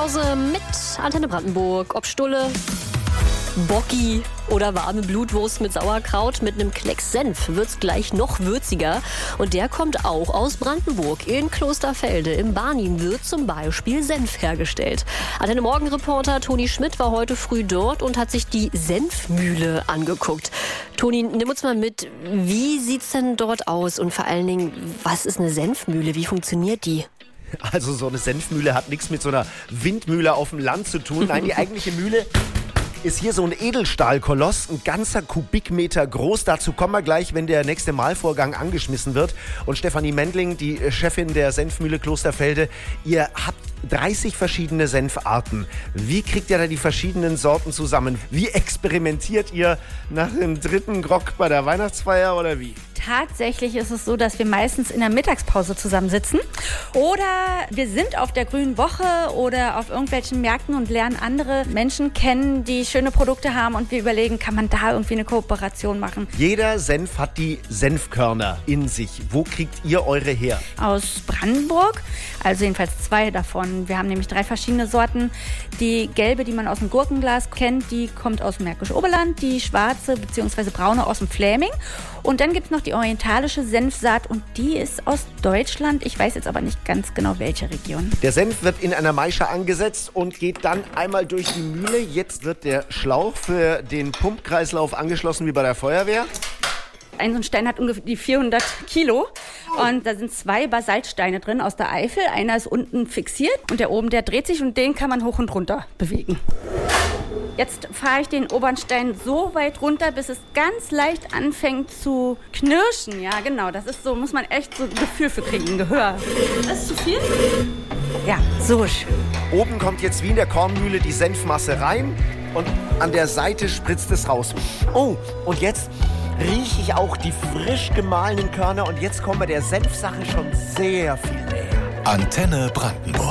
Hause mit Antenne Brandenburg. Ob Stulle, Bocki oder warme Blutwurst mit Sauerkraut mit einem Klecks Senf wird's gleich noch würziger. Und der kommt auch aus Brandenburg. In Klosterfelde im Barnim wird zum Beispiel Senf hergestellt. Antenne Morgen-Reporter Toni Schmidt war heute früh dort und hat sich die Senfmühle angeguckt. Toni, nimm uns mal mit. Wie sieht's denn dort aus? Und vor allen Dingen, was ist eine Senfmühle? Wie funktioniert die? Also so eine Senfmühle hat nichts mit so einer Windmühle auf dem Land zu tun. Nein, die eigentliche Mühle ist hier so ein Edelstahlkoloss, ein ganzer Kubikmeter groß. Dazu kommen wir gleich, wenn der nächste Mahlvorgang angeschmissen wird. Und Stefanie Mendling, die Chefin der Senfmühle Klosterfelde, ihr habt 30 verschiedene Senfarten. Wie kriegt ihr da die verschiedenen Sorten zusammen? Wie experimentiert ihr nach dem dritten Grog bei der Weihnachtsfeier oder wie? Tatsächlich ist es so, dass wir meistens in der Mittagspause zusammensitzen oder wir sind auf der Grünen Woche oder auf irgendwelchen Märkten und lernen andere Menschen kennen, die schöne Produkte haben und wir überlegen, kann man da irgendwie eine Kooperation machen. Jeder Senf hat die Senfkörner in sich. Wo kriegt ihr eure her? Aus Brandenburg, also jedenfalls 2 davon. Wir haben nämlich 3 verschiedene Sorten. Die gelbe, die man aus dem Gurkenglas kennt, die kommt aus dem Märkischen Oberland, die schwarze bzw. braune aus dem Fläming. Und dann gibt es noch die orientalische Senfsaat und die ist aus Deutschland. Ich weiß jetzt aber nicht ganz genau, welche Region. Der Senf wird in einer Maische angesetzt und geht dann einmal durch die Mühle. Jetzt wird der Schlauch für den Pumpkreislauf angeschlossen wie bei der Feuerwehr. So ein Stein hat ungefähr die 400 Kilo und da sind 2 Basaltsteine drin aus der Eifel. Einer ist unten fixiert und der oben, der dreht sich und den kann man hoch und runter bewegen. Jetzt fahre ich den oberen Stein so weit runter, bis es ganz leicht anfängt zu knirschen. Ja, genau, das ist so, muss man echt so ein Gefühl für kriegen, Gehör. Das ist zu viel? Ja, so schön. Oben kommt jetzt wie in der Kornmühle die Senfmasse rein und an der Seite spritzt es raus. Oh, und jetzt rieche ich auch die frisch gemahlenen Körner und jetzt kommen wir der Senfsache schon sehr viel näher. Antenne Brandenburg.